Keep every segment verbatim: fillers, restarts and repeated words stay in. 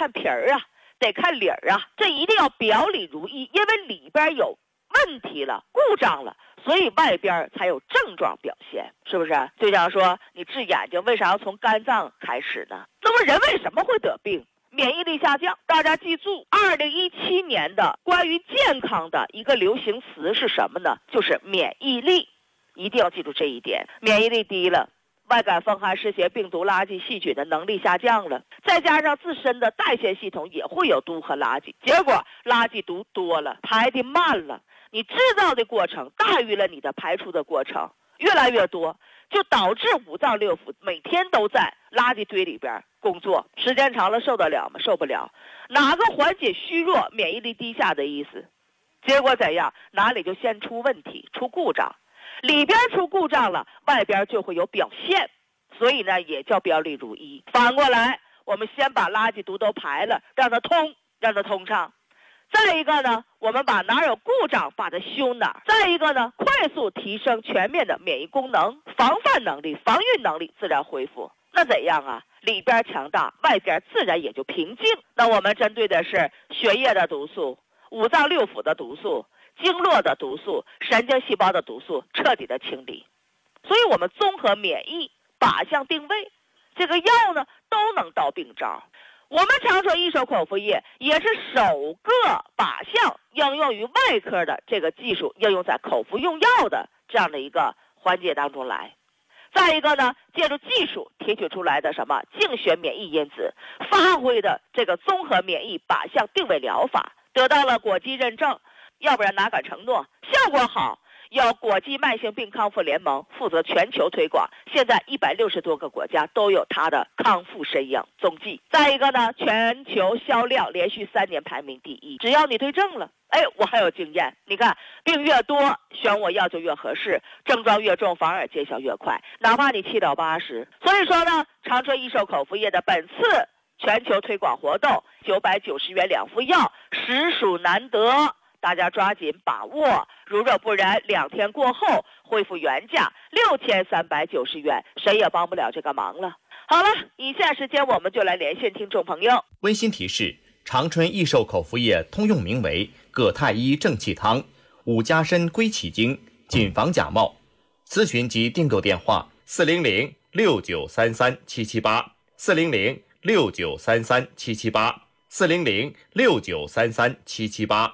看皮儿啊，得看理儿啊，这一定要表里如一，因为里边有问题了，故障了，所以外边才有症状表现，是不是？就像说你治眼睛，为啥要从肝脏开始呢？那么人为什么会得病？免疫力下降。大家记住，二零一七年的关于健康的一个流行词是什么呢？就是免疫力，一定要记住这一点。免疫力低了，外感风寒湿邪病毒垃圾细菌的能力下降了，再加上自身的代谢系统也会有毒和垃圾，结果垃圾毒多了，排的慢了，你制造的过程大于了你的排出的过程，越来越多，就导致五脏六腑每天都在垃圾堆里边工作，时间长了受得了吗？受不了。哪个缓解虚弱、免疫力低下的意思？结果怎样？哪里就先出问题，出故障。里边出故障了，外边就会有表现，所以呢也叫表里如一。反过来，我们先把垃圾毒都排了，让它通，让它通畅。再一个呢，我们把哪有故障把它修哪儿。再一个呢，快速提升全面的免疫功能，防范能力、防御能力自然恢复。那怎样啊？里边强大，外边自然也就平静。那我们针对的是血液的毒素、五脏六腑的毒素、经络的毒素、神经细胞的毒素彻底的清理。所以我们综合免疫靶向定位，这个药呢都能到病招。我们长春益寿口服液也是首个靶向应用于外科的这个技术应用在口服用药的这样的一个环节当中来。再一个呢，借助技术提取出来的什么竞选免疫因子，发挥的这个综合免疫靶向定位疗法得到了国际认证，要不然哪敢承诺效果好？由国际慢性病康复联盟负责全球推广，现在一百六十多个国家都有它的康复身影踪迹。再一个呢，全球销量连续三年排名第一。只要你对症了，哎，我还有经验。你看，病越多，选我药就越合适，症状越重，反而见效越快，哪怕你七老八十。所以说呢，长春益寿口服液的本次全球推广活动，九百九十元两副药，实属难得。大家抓紧把握，如若不然，两天过后恢复原价六千三百九十元，谁也帮不了这个忙了。好了，以下时间我们就来连线听众朋友。 温馨提示：长春益寿口服液通用名为葛太医正气汤，五加参归气经，谨防假冒。咨询及订购电话：四零零六九三三七七八，四零零六九三三七七八，四零零六九三三七七八。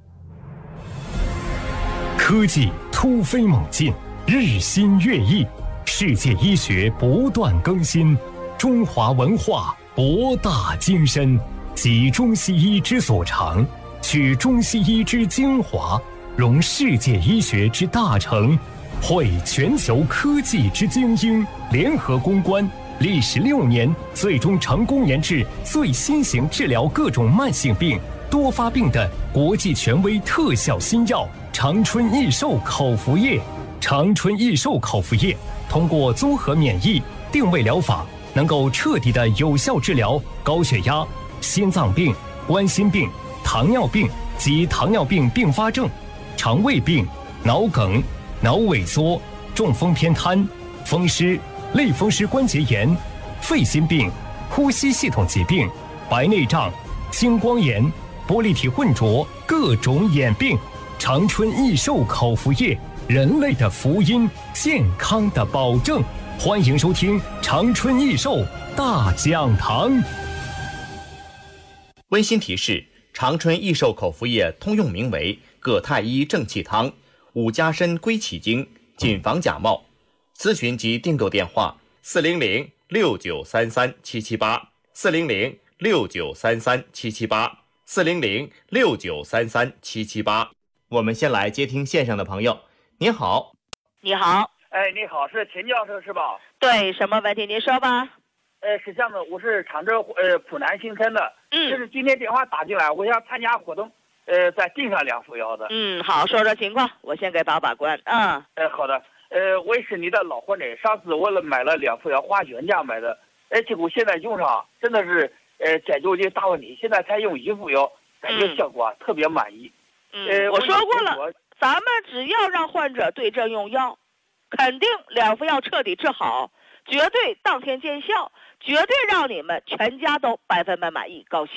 科技突飞猛进，日新月异，世界医学不断更新，中华文化博大精深，集中西医之所长，取中西医之精华，融世界医学之大成，汇全球科技之精英，联合攻关，历时六年，最终成功研制最新型治疗各种慢性病、多发病的国际权威特效新药长春益寿口服液。长春益寿口服液通过综合免疫定位疗法，能够彻底的有效治疗高血压、心脏病、冠心病、糖尿病及糖尿病并发症、肠胃病、脑梗、脑萎缩、中风偏瘫、风湿、类风湿关节炎、肺心病、呼吸系统疾病、白内障、青光眼、玻璃体混浊各种眼病。长春益寿口服液，人类的福音，健康的保证。欢迎收听长春益寿大讲堂。 温馨提示：长春益寿口服液通用名为葛太医正气汤，五加参归气经，谨防假冒。咨询及订购电话：四零零六九三三七七八，四零零六九三三七七八，四零零六九三三七七八。我们先来接听线上的朋友。您好。 你好。 哎，你好，是秦教授是吧？ 对，什么问题您说吧。 呃，是这样的，我是常州呃浦南新村的， 嗯， 就是今天电话打进来，我想参加活动，呃，再订上两副药的。 嗯，好，说说情况，我先给把把关。嗯， 呃，好的，呃，我也是你的老患者，上次我了买了两副药，花原价买的，哎，结果现在用上真的是呃解决这大问题，现在才用一副药，感觉效果、啊嗯、特别满意。 嗯，呃、我说过了，咱们只要让患者对症用药，肯定两副药彻底治好，绝对当天见效，绝对让你们全家都百分百满意高兴。